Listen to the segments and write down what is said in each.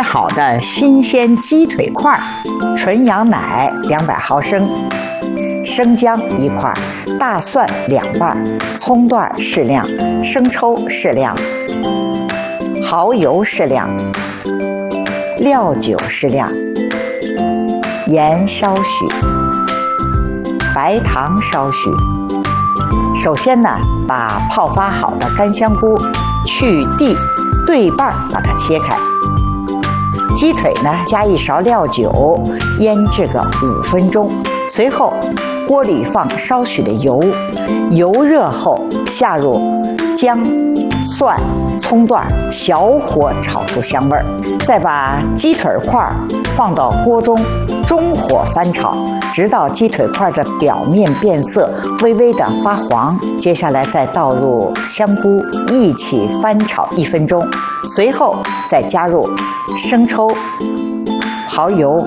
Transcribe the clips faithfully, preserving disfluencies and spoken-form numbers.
好的新鲜鸡腿块，纯羊奶两百毫升，生姜一块，大蒜两瓣，葱段适量，生抽适量，蚝油适量，料酒适量，盐少许，白糖少许。首先呢，把泡发好的干香菇去蒂对半把它切开。鸡腿呢，加一勺料酒，腌制个五分钟。随后，锅里放少许的油，油热后下入姜、蒜、葱段，小火炒出香味儿。再把鸡腿块放到锅中，中火翻炒，直到鸡腿块的表面变色，微微的发黄。接下来再倒入香菇，一起翻炒一分钟。随后再加入生抽、蚝油、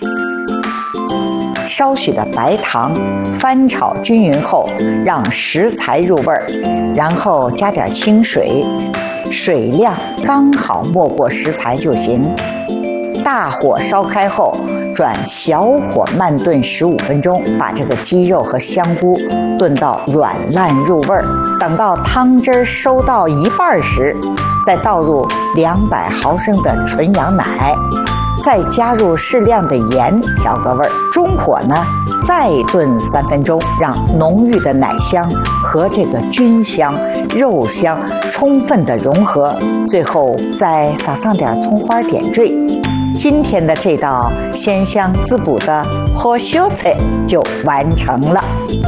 少许的白糖，翻炒均匀后，让食材入味儿，然后加点清水，水量刚好没过食材就行。大火烧开后，转小火慢炖十五分钟，把这个鸡肉和香菇炖到软烂入味儿。等到汤汁收到一半时，再倒入两百毫升的纯羊奶，再加入适量的盐调个味儿。中火呢，再炖三分钟，让浓郁的奶香和这个菌香、肉香充分的融合。最后再撒上点葱花点缀。今天的这道鲜香滋补的火烧菜就完成了。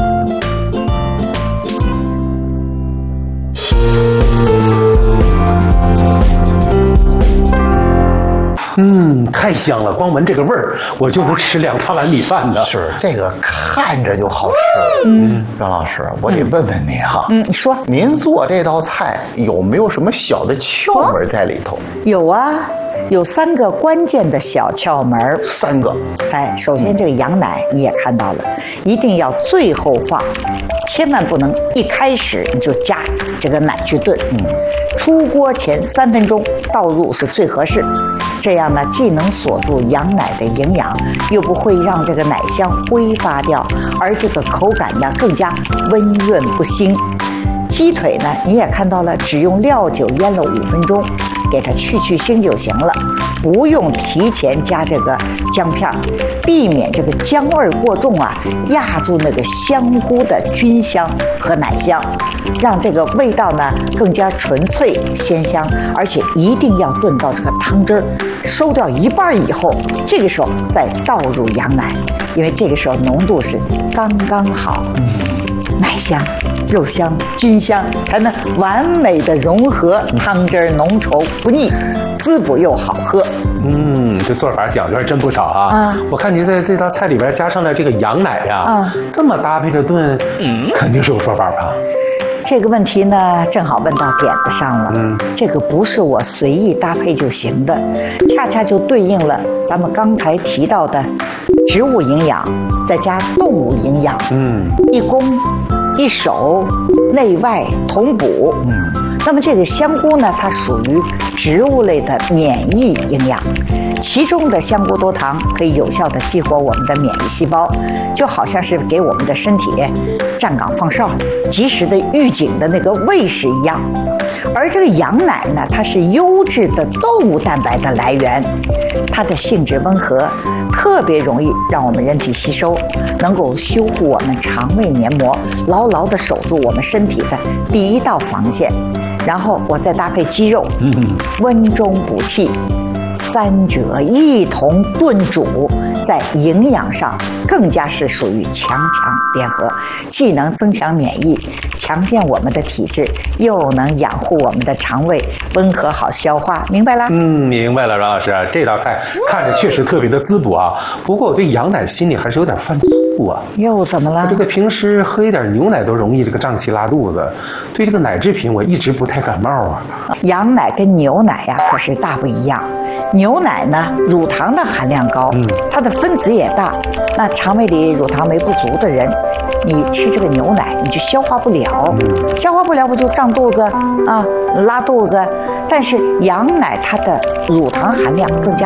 嗯，太香了！光闻这个味儿，我就能吃两大碗米饭呢。 是，这个看着就好吃。 嗯， 张老师，我得问问您哈。 嗯，你说， 您做这道菜有没有什么小的窍门在里头？ 有啊。有三个关键的小窍门。 三个。 哎，首先这个羊奶你也看到了，一定要最后放，千万不能一开始你就加这个奶去炖。嗯，出锅前三分钟倒入是最合适。这样呢，既能锁住羊奶的营养，又不会让这个奶香挥发掉，而这个口感呢更加温润不腥。鸡腿呢，你也看到了，只用料酒腌了五分钟，给它去去腥就行了，不用提前加这个姜片，避免这个姜味过重啊，压住那个香菇的菌香和奶香，让这个味道呢更加纯粹鲜香。而且一定要炖到这个汤汁儿收掉一半以后，这个时候再倒入羊奶，因为这个时候浓度是刚刚好，奶香、肉香、菌香才能完美的融合，汤汁浓稠不腻，滋补又好喝。 嗯，这做法讲究还真不少啊！啊，我看你在这道菜里边加上了这个羊奶呀，啊，这么搭配着炖，嗯，肯定是有说法吧？ 这个问题呢，正好问到点子上了。嗯，这个不是我随意搭配就行的，恰恰就对应了咱们刚才提到的植物营养，再加动物营养。嗯，一攻一守，内外同补。嗯，那么这个香菇呢，它属于植物类的免疫营养，其中的香菇多糖可以有效的激活我们的免疫细胞，就好像是给我们的身体站岗放哨，及时的预警的那个卫士一样。而这个羊奶呢，它是优质的动物蛋白的来源，它的性质温和，特别容易让我们人体吸收，能够修复我们肠胃黏膜，牢牢地守住我们身体的第一道防线。然后我再搭配鸡肉，嗯，温中补气，三者一同炖煮，在营养上更加是属于强强联合，既能增强免疫，强健我们的体质，又能养护我们的肠胃，温和好消化，明白了？ 嗯，明白了，阮老师，这道菜看着确实特别的滋补啊。不过我对羊奶心里还是有点犯怵啊。 又怎么了？ 这个平时喝一点牛奶都容易这个胀气拉肚子，对这个奶制品我一直不太感冒啊。 羊奶跟牛奶呀、啊、可是大不一样。牛奶呢，乳糖的含量高，嗯，它的分子也大。那肠胃里乳糖酶不足的人，你吃这个牛奶，你就消化不了，嗯、消化不了不就胀肚子啊、拉肚子？但是羊奶它的乳糖含量更加